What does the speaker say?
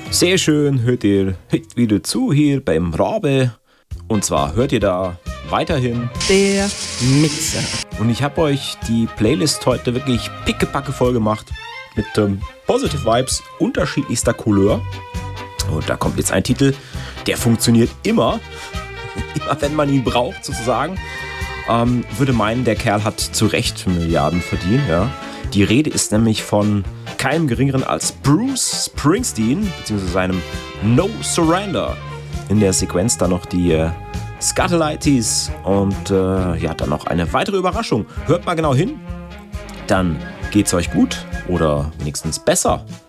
Sehr schön, hört ihr wieder zu hier beim Rabe. Und zwar hört ihr da weiterhin der Mixer. Und ich habe euch die Playlist heute wirklich pickepacke voll gemacht mit Positive Vibes unterschiedlichster Couleur. Und da kommt jetzt ein Titel, der funktioniert immer wenn man ihn braucht sozusagen. Würde meinen, der Kerl hat zu Recht Milliarden verdient. Ja. Die Rede ist nämlich von keinem geringeren als Bruce Springsteen, beziehungsweise seinem No Surrender. In der Sequenz dann noch die Skatalites und dann noch eine weitere Überraschung. Hört mal genau hin, dann geht's euch gut oder wenigstens besser.